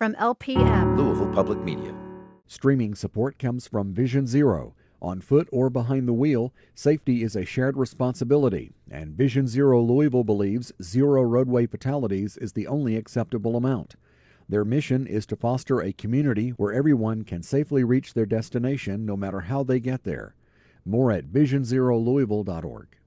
from LPM. Louisville Public Media. Streaming support comes from Vision Zero. On foot or behind the wheel, safety is a shared responsibility, and Vision Zero Louisville believes 0 roadway fatalities is the only acceptable amount. Their mission is to foster a community where everyone can safely reach their destination no matter how they get there. More at visionzerolouisville.org.